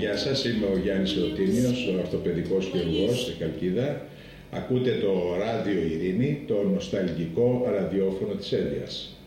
Γεια σας, είμαι ο Γιάννης Εωτίνιος, ο ορθοπαιδικός χειρουργός στη Χαλκίδα. Ακούτε το Ράδιο Ειρήνη, το νοσταλγικό ραδιόφωνο της Ένδειας.